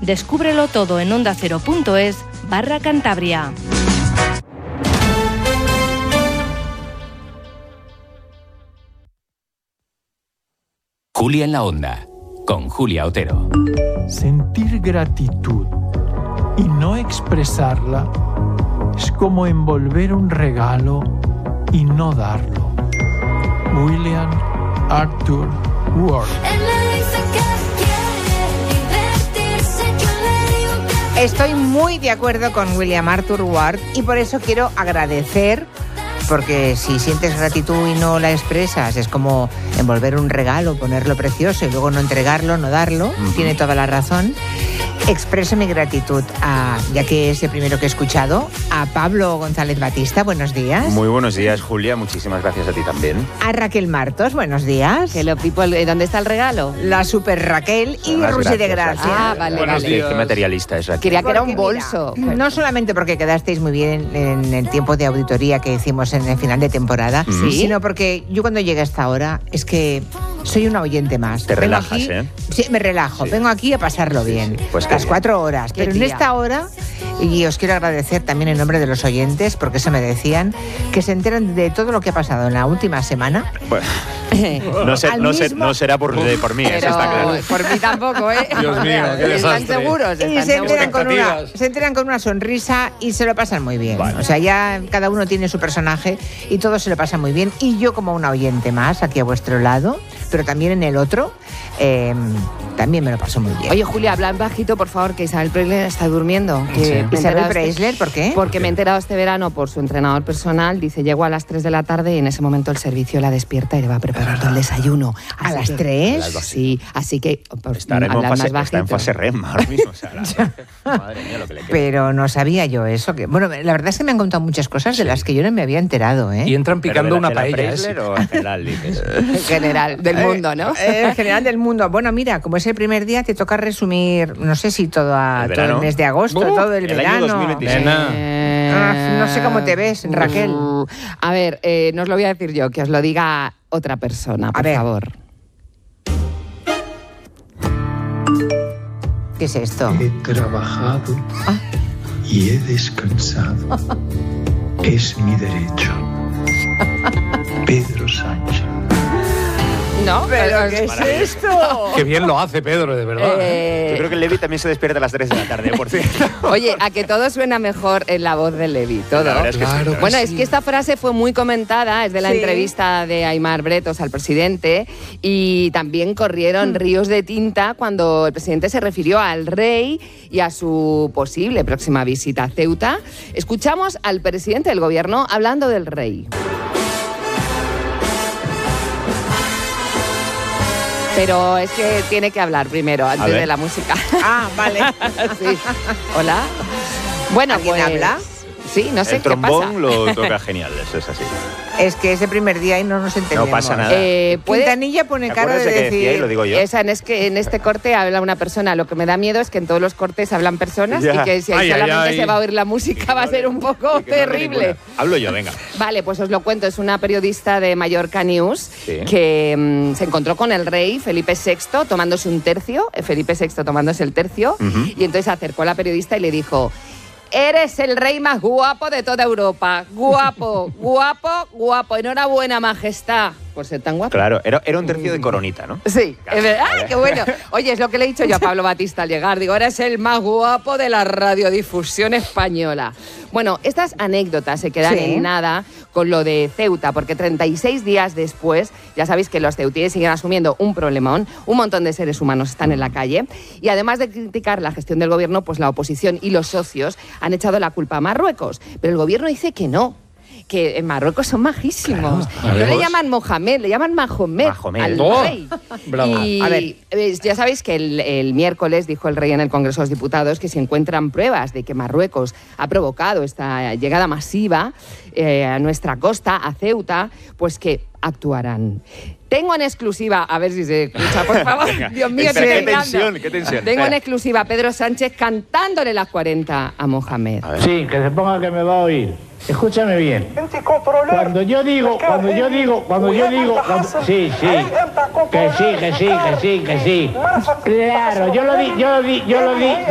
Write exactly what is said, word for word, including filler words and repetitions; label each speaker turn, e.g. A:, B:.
A: Descúbrelo todo en ondacero.es barra Cantabria.
B: Julia en la Onda, con Julia Otero.
C: Sentir gratitud y no expresarla es como envolver un regalo y no darlo. William Arthur Ward.
D: Estoy muy de acuerdo con William Arthur Ward y por eso quiero agradecer, porque si sientes gratitud y no la expresas, es como envolver un regalo, ponerlo precioso y luego no entregarlo, no darlo. Uh-huh. Tiene toda la razón. Expreso mi gratitud, a, ya que es el primero que he escuchado, a Pablo González Batista. Buenos días.
E: Muy buenos días, Julia. Muchísimas gracias a ti también.
D: A Raquel Martos. Buenos días.
F: Hello, people. ¿Dónde está el regalo?
D: La super Raquel y Rusi de Gracia.
F: Ah, vale,
E: buenos
F: vale.
E: Días. ¿Qué materialista es Raquel?
F: Quería que
D: porque,
F: era un bolso.
D: Mira, no solamente porque quedasteis muy bien en, en el tiempo de auditoría que hicimos en el final de temporada, ¿sí? Sino porque yo cuando llegué a esta hora es que soy una oyente más.
E: Te
D: Vengo
E: relajas,
D: aquí,
E: ¿eh?
D: Sí, me relajo. Sí. Vengo aquí a pasarlo bien.
E: Sí, sí. Pues
D: las
E: bien.
D: cuatro horas. Pero
F: tía.
D: en esta hora, y os quiero agradecer también en nombre de los oyentes, porque se me decían que se enteran de todo lo que ha pasado en la última semana.
E: Bueno, no, sé, no, sé, no será por, de, por mí,
F: pero
E: eso está claro.
F: Por mí tampoco, ¿eh?
G: Dios mío, qué
F: ¿Están
G: desastre.
F: seguros?
D: Y
F: ¿Están
D: se enteran, con una,
G: Expectativas.
D: se enteran con una sonrisa y se lo pasan muy bien.
E: Vale.
D: O sea, ya cada uno tiene su personaje y todos se lo pasan muy bien. Y yo como una oyente más aquí a vuestro lado, pero también en el otro, eh, también me lo paso muy bien.
F: Oye, Julia, habla bajito, por favor, que Isabel Preisler está durmiendo. Que
E: Sí.
F: me he
D: Isabel
F: enterado este-
D: Preisler, ¿por qué?
F: Porque me he enterado este verano por su entrenador personal. Dice, llego a las tres de la tarde y en ese momento el servicio la despierta y le va preparando el desayuno.
D: ¿A
F: Así
D: las
F: que-
D: tres?
F: Sí, así que por
E: Estaremos en
F: hablar
E: fase,
F: más
E: está
F: bajito.
E: en fase R E M ahora mismo. O sea, la- madre mía, lo que le queda.
D: Pero no sabía yo eso. Que, bueno, la verdad es que me han contado muchas cosas de
E: Sí.
D: las que yo no me había enterado, ¿eh?
G: Y entran
E: ¿Pero
G: picando
E: de la-
G: una
E: de la
G: paella.
E: Preisler
G: ¿eh?
E: o en general, dices?
F: En general, del mundo, ¿no?
D: Eh, en general del mundo. Bueno, mira, como es el primer día, te toca resumir, no sé si todo, a,
E: ¿El
D: todo el
E: verano?
D: mes de agosto,
G: Uh,
D: todo el,
E: el año
D: verano.
E: dos mil veintiséis.
G: Nena.
F: Eh,
D: Ah, no sé cómo te ves, Raquel.
F: uh, A ver, eh, no os lo voy a decir yo, que os lo diga otra persona, por
D: ver.
F: favor.
D: ¿Qué es esto?
H: He trabajado y he descansado. Es mi derecho. Pedro Sánchez.
F: ¿No?
D: ¿Pero
F: Os-
D: qué es
E: maravilloso.
D: esto?
G: Qué bien lo hace Pedro, de verdad. ¿eh?
F: Eh,
E: Yo creo que el Levi también se despierta a las tres de la tarde, por cierto.
F: Oye, a que todo suena mejor en la voz de Levi, todo.
E: La verdad es que sí,
G: Claro.
E: la verdad.
F: Bueno,
G: Sí.
F: es que esta frase fue muy comentada, es de la
D: Sí.
F: entrevista de Aimar Bretos al presidente, y también corrieron ríos de tinta cuando el presidente se refirió al rey y a su posible próxima visita a Ceuta. Escuchamos al presidente del gobierno hablando del rey. Pero es que tiene que hablar primero, antes
E: ver.
F: de la música.
D: Ah, vale.
F: Sí. Hola. Bueno,
D: ¿Alguien
F: pues,
D: habla?
F: Sí, no sé
E: El
F: qué pasa.
E: trombón lo toca genial, eso es así.
D: Es que es el primer día y no nos entendemos.
E: No pasa nada.
F: Eh, puede-
D: Quintanilla pone
E: ¿Te
D: cara de
E: acuerdas de qué decía y
D: decir...
E: lo digo yo?
F: Esa, en, es que en este corte habla una persona. Lo que me da miedo es que en todos los cortes hablan personas
E: Ya.
F: y que si ahí
G: Ay, ay,
F: solamente
G: ay.
F: se va a oír la música va a ser un poco
E: Y que no hable
F: terrible.
E: ninguna. Hablo yo, venga.
F: Vale, pues os lo cuento. Es una periodista de Mallorca News
E: Sí.
F: que mm, se encontró con el rey Felipe sexto tomándose un tercio, eh, Felipe sexto tomándose el tercio,
E: Ujú.
F: y entonces se acercó a la periodista y le dijo: eres el rey más guapo de toda Europa. Guapo, guapo, guapo. Enhorabuena, majestad, por ser tan guapo.
E: Claro, era, era un tercio de coronita, ¿no?
F: Sí,
E: Claro,
F: es verdad.
E: vale.
F: ¡Ah, qué bueno! Oye, es lo que le he dicho yo a Pablo Batista al llegar. Digo, eres el más guapo de la radiodifusión española. Bueno, estas anécdotas se quedan
D: Sí.
F: en nada con lo de Ceuta, porque treinta y seis días después, ya sabéis que los ceutíes siguen asumiendo un problemón, un montón de seres humanos están en la calle, y además de criticar la gestión del gobierno, pues la oposición y los socios han echado la culpa a Marruecos. Pero el gobierno dice que no, que en Marruecos son majísimos.
G: Claro.
F: No le
G: Haremos.
F: llaman Mohamed, le llaman Mahomet,
E: Mahomet.
F: al
G: Oh,
F: rey.
G: bravo.
F: Y
D: A ver.
F: eh, ya sabéis que el, el miércoles dijo el rey en el Congreso de los Diputados que si encuentran pruebas de que Marruecos ha provocado esta llegada masiva eh, a nuestra costa, a Ceuta, pues que actuarán. Tengo en exclusiva, a ver si se escucha, por favor.
E: Venga.
F: Dios mío,
E: Espera,
F: estoy
E: qué
F: temblando.
E: tensión, qué tensión.
F: Tengo en
E: Espera.
F: exclusiva a Pedro Sánchez cantándole las cuarenta a Mohamed.
E: A ver.
I: Sí, que se ponga que me va a oír. Escúchame bien. Cuando yo digo, cuando yo digo, cuando yo digo, cuando- sí, sí, que sí, que sí, que sí, que sí. Claro, yo lo di, yo lo di, yo lo di.